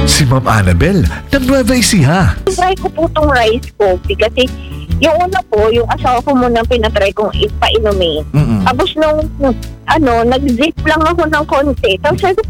Si Ma'am Annabel ng Nueva Ecija. Try ko po itong rice coffee kasi yung una po, yung asawa ko muna pinatry kong ipainumin. Tapos nung nag-zip lang ako ng konti. Tapos sabi ko,